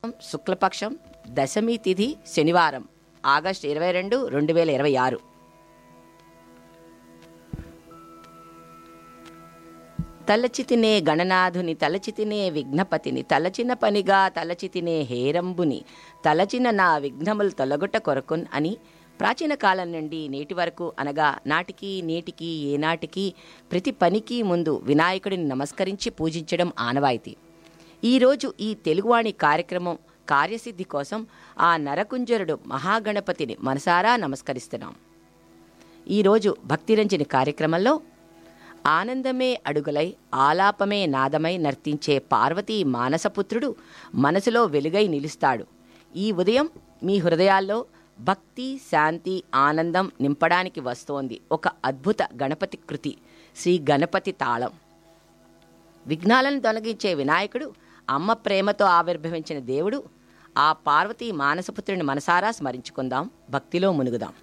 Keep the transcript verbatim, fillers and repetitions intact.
శుక్లపక్షం దశమి తిథి శనివారం ఆగస్టు ఇరవై రెండు రెండు వేల ఇరవై ఆరు. తలచితినే గణనాథుని తలచితినే విఘ్నపతిని తలచిన పనిగా తలచితినే హేరంబుని తలచిన నా విఘ్నములు తొలగుట కొరకున్ అని ప్రాచీన కాలం నుండి నేటి వరకు అనగా నాటికి నేటికి ఏనాటికి ప్రతి పనికి ముందు వినాయకుడిని నమస్కరించి పూజించడం ఆనవాయితీ. ఈరోజు ఈ తెలుగువాణి కార్యక్రమం కార్యసిద్ధి కోసం ఆ నరకుంజరుడు మహాగణపతిని మనసారా నమస్కరిస్తున్నాం. ఈరోజు భక్తిరంజని కార్యక్రమంలో ఆనందమే అడుగులై ఆలాపమే నాదమై నర్తించే పార్వతీ మానసపుత్రుడు మనసులో వెలుగై నిలుస్తాడు. ఈ ఉదయం మీ హృదయాల్లో భక్తి, శాంతి, ఆనందం నింపడానికి వస్తోంది ఒక అద్భుత గణపతి కృతి, శ్రీ గణపతి తాళం. విఘ్నాలను తొలగించే వినాయకుడు, అమ్మ ప్రేమతో ఆవిర్భవించిన దేవుడు, ఆ పార్వతీ మానసపుత్రుని మనసారా స్మరించుకుందాం, భక్తిలో మునుగుదాం.